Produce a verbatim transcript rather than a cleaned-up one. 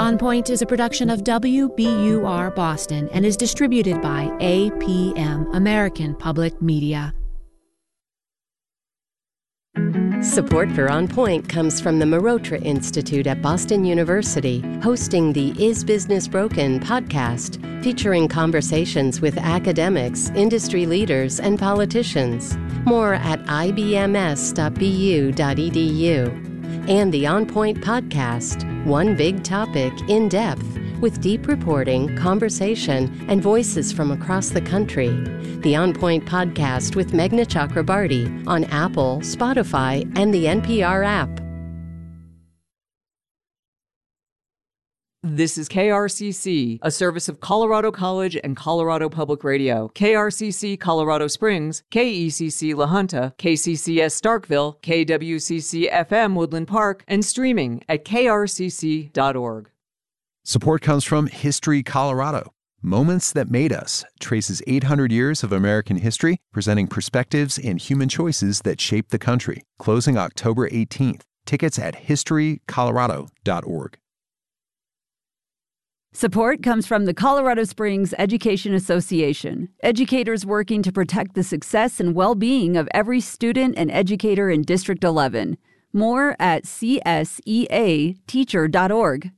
On Point is a production of W B U R Boston and is distributed by A P M, American Public Media. Support for On Point comes from the Marotra Institute at Boston University, hosting the Is Business Broken podcast, featuring conversations with academics, industry leaders, and politicians. More at I B M S dot B U dot E D U. And the On Point podcast, one big topic in depth, with deep reporting, conversation, and voices from across the country. The On Point podcast with Meghna Chakrabarty on Apple, Spotify, and the N P R app. This is K R C C, a service of Colorado College and Colorado Public Radio. K R C C Colorado Springs, K E C C La Junta, K C C S Starkville, K W C C F M Woodland Park, and streaming at K R C C dot org. Support comes from History Colorado. Moments That Made Us traces eight hundred years of American history, presenting perspectives and human choices that shaped the country. Closing October eighteenth. Tickets at history colorado dot org. Support comes from the Colorado Springs Education Association, educators working to protect the success and well-being of every student and educator in District eleven. More at C S E A teacher dot org.